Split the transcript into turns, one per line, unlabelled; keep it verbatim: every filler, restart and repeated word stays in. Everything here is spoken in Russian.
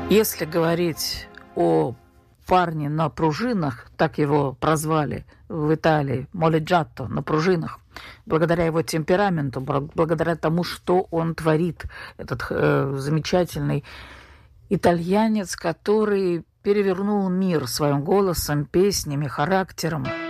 Если говорить о парне на пружинах, так его прозвали в Италии, моледжатто, на пружинах, благодаря его темпераменту, благодаря тому, что он творит, этот э, замечательный итальянец, который перевернул мир своим голосом, песнями, характером.